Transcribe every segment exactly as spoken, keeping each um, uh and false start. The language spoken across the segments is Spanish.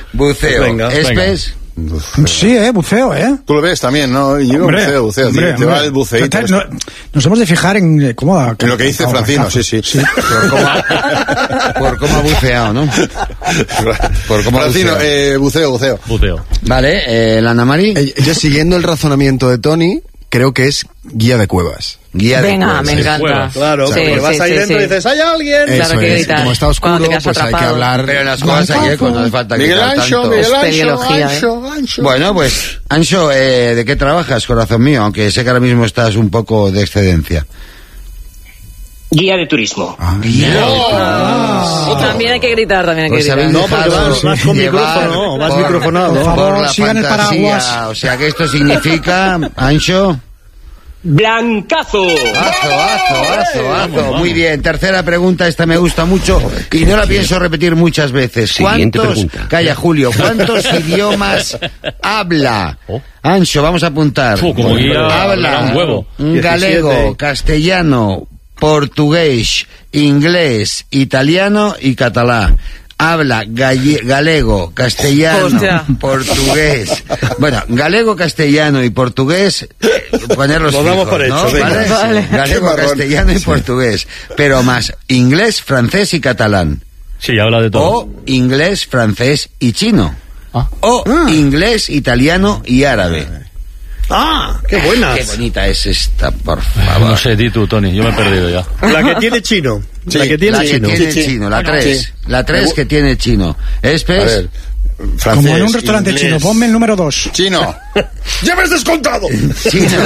Buceo. Pues venga, ¿Espes? Buceo. Sí, eh, buceo, ¿eh? Tú lo ves también, ¿no? Yo hombre, buceo, buceo. Hombre, te hombre. va el buceíto. No, nos hemos de fijar en cómo... En lo que dice Francino, sí, sí. sí. Por, cómo, por cómo ha buceado, ¿no? Por cómo Francino, ha buceado. Eh, buceo, buceo. Buceo. Vale, eh, la Ana Mari. Eh, yo siguiendo el razonamiento de Tony, creo que es guía de cuevas. Guía de Venga, cuevas. me encanta. Cuevas. Claro, Sí, porque sí, vas ahí sí, dentro sí. y dices, ¡hay alguien! Eso Claro que es. gritar. Como está Cuando oscuro, te quedas pues hay que atrapado. hablar. Pero en las cosas ayer, no hace falta Miguel gritar Ancho, tanto. Miguel Es Ancho, peligrología, Ancho, Ancho. Bueno, pues, Ancho, eh, ¿de qué trabajas, corazón mío? Aunque sé que ahora mismo estás un poco de excedencia. Guía de turismo. Ah, Ah, también hay que gritar, también hay que Pues gritar. habéis No, porque dejado vas- vas con llevar micrófono, vas por- microfonado. Por favor, por la sigan el fantasía. paraguas. O sea que esto significa, Ancho... ¡Blancazo! Azo, azo, azo, azo. Muy bien, tercera pregunta, esta me gusta mucho y no la pienso repetir muchas veces. Siguiente ¿Cuántos, pregunta. calla Julio, cuántos idiomas habla? Ancho, vamos a apuntar. Fu, como guía, habla un huevo. galego, diecisiete. castellano, portugués, inglés, italiano y catalán. Habla galle- galego, castellano, Hostia. portugués. Bueno, galego, castellano y portugués, eh, ponerlos Lo damos fijos, por hecho, ¿no? venga. ¿Vale? Vale. Galego, Qué marrón. castellano y portugués. Pero más inglés, francés y catalán. Sí, habla de todo. O inglés, francés y chino. Ah. O inglés, italiano y árabe. ¡Ah! ¡Qué buenas! Qué bonita es esta, por favor. No sé, di tú, Tony, yo me he perdido ya. La que tiene chino. Sí, la que tiene la chino. que tiene Sí, sí. chino, la Bueno, tres. sí. La tres que tiene chino. A Espes. ver, francés, Como en un restaurante inglés. chino, ponme el número dos. Chino. ¡Ya me has descontado! Chino.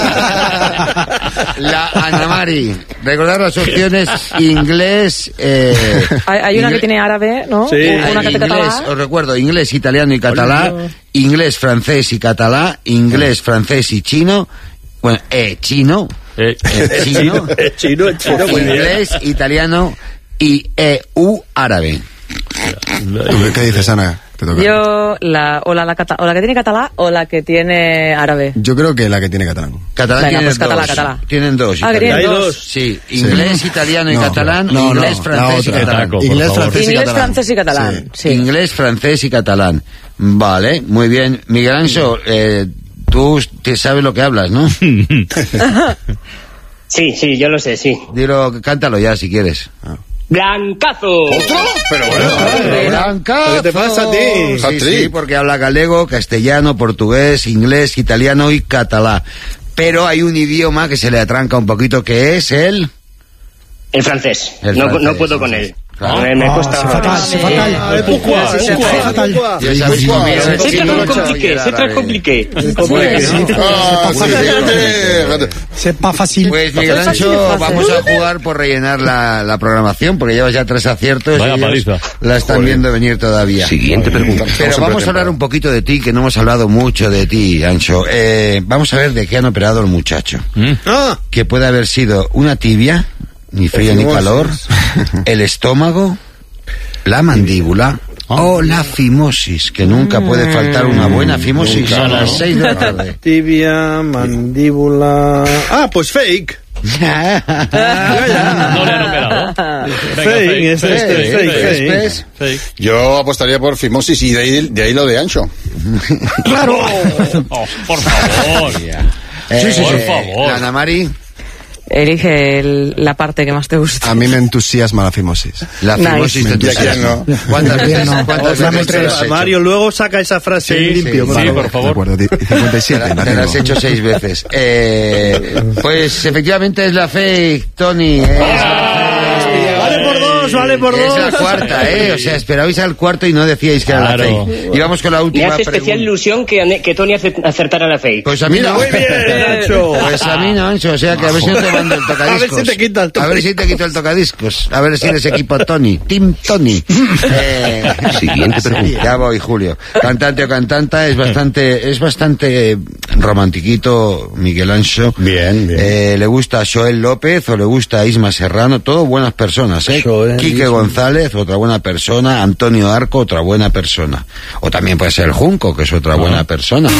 La Ana Mari. Recordar las opciones inglés. Eh, Hay, hay una ingle- que tiene árabe, ¿no? Sí. Una que te inglés, catalán. os recuerdo, inglés, italiano y catalán, inglés, francés y catalán, inglés, francés y chino, bueno, eh, chino, Eh, eh, chino, Eh, chino, chino, muy bien. inglés, italiano y E U árabe. ¿Tú qué, qué dices, Ana? Te toca. Yo, la, o, la, la, cata- o la que tiene catalán o la que tiene árabe. Yo creo que la que tiene catalán. Catalán Venga, tienen pues catalán, dos. catalán. Tienen dos. Ah, que tienen italiano. dos. Sí, inglés, italiano y No, catalán, no, no, inglés, la francés y otra. catalán. Taco, por Inglés, favor. francés y Inglés, catalán. francés y catalán. Sí. Inglés, francés y catalán. Vale, muy bien. Miguel Ancho, eh, tú te sabes lo que hablas, ¿no? Sí, sí, yo lo sé, sí. Dilo, cántalo ya si quieres. ¡Blancazo! Pero bueno. Blancazo. ¿Qué te pasa a ti? Sí, Hat-trick. sí, porque habla galego, castellano, portugués, inglés, italiano y catalán. Pero hay un idioma que se le atranca un poquito, que es el... El francés. El no, francés, no puedo con sí. él. Claro. Me, me Ah, cuesta... sí, fatal, sí, fatal. Ah, es pourquoi, Sí, sí, pourquoi, fatal. pourquoi. Yo sabes cómo miro el C'est chino, très y compliqué, el c'est très árabe. compliqué. Ah, sí, fíjate. Sepa fácil. Pues Miguel Fácil, Ancho, fácil. vamos a jugar por rellenar la, la programación, porque llevas ya tres aciertos Vaya y ellos paliza. la están viendo venir todavía. Siguiente pregunta. Pero vamos a hablar un poquito de ti, que no hemos hablado mucho de ti, Ancho. Eh, vamos a ver de qué han operado el muchacho. Mm. Ah, Que puede haber sido una tibia, ni frío ni Fimosis. calor, el estómago, la mandíbula o la fimosis, que nunca puede faltar una buena fimosis Nunca, a las ¿no? seis de la tarde. tibia, mandíbula... Ah, pues fake. Ya, ya. No le han operado. Venga, Fake, es este, Fake, fake, fake, fake. fake. Fake. Yo apostaría por fimosis y de ahí, de ahí lo de Ancho. Claro. Oh, por favor. Eh, sí, por favor. la Ana Mari, Elige el- la parte que más te gusta. A mí me entusiasma la fimosis. la Nice. fimosis de tu Ya que no. ¿Cuántas veces, no. cuántas Dame veces te tres. las has hecho? Mario, luego saca esa frase Sí, limpio. sí, por sí, favor. por De favor. acuerdo, di- cincuenta y siete. Te la la tengo. has hecho seis veces. Eh, pues efectivamente es la fake, Tony. Es la Vale por dos, vale por fake. Es dos. la cuarta, ¿eh? O sea, esperabais al cuarto y no decíais que era Claro. la fake. Y vamos con la Me última hace especial pregunta. ilusión que, que Tony ace- acertara la fake. Pues a mí no. Muy bien, Nacho. Pues a mí no, Ancho. O sea, que a ver si no te mando el tocadiscos. A ver si te quita el A ver si te quito el tocadiscos. A ver si eres equipo Tony. Team Tony. Eh, Siguiente pregunta. Ya voy, Julio. Cantante o cantanta es bastante, es bastante romantiquito, Miguel Ancho. Bien, bien. Eh, le gusta a Joel López o le gusta a Isma Serrano, todo buenas personas, ¿eh? Joel, Quique Isma. González, otra buena persona. Antonio Arco, otra buena persona. O también puede ser el Junco, que es otra buena persona.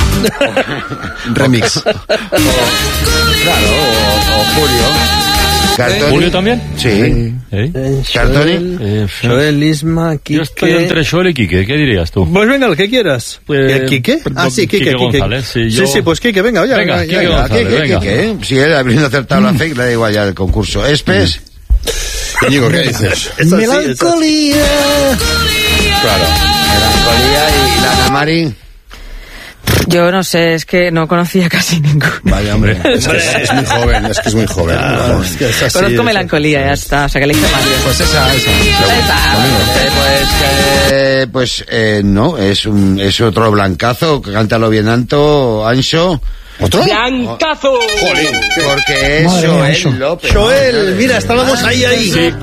Remix. Claro, o, o Julio. Cartoni. ¿Julio también? Sí. ¿Eh? Cartoni. Eh, Joel, Isma, Quique. Yo estoy entre Joel y Quique, ¿qué dirías tú? Pues venga, el que quieras. Pues- ¿El Quique? Ah, sí, Quique, Quique Quique. González, sí, sí, yo- sí, pues Quique, venga, oye. Venga, Quique Venga, González, ¿qué, qué, venga. qué, qué? Si él habiendo acertado la fake, le da igual ya el concurso. Espes. Íñigo, ¿qué dices? Es así, Melancolía. Claro. Melancolía y la Ana Mari. Yo no sé, es que no conocía casi ninguno. Vaya, hombre. Es que es, es muy joven, es que es muy joven. Ah, es que es así, Conozco es- melancolía, ya está. O sea, que le hice Mario. Pues esa, esa. Eh, pues, eh, pues eh, no, es un es otro blancazo. Cántalo bien alto, Ancho. ¿Otro? ¡Blancazo! Porque es Madre mía, Joel Ancho. López. Joel, mira, estábamos ahí, ahí. Sí,